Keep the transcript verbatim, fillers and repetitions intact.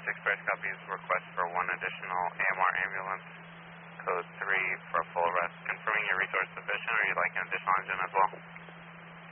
Express copies request for one additional A M R ambulance, code three for full arrest. Confirming your resource sufficient, or you'd like an additional engine as well?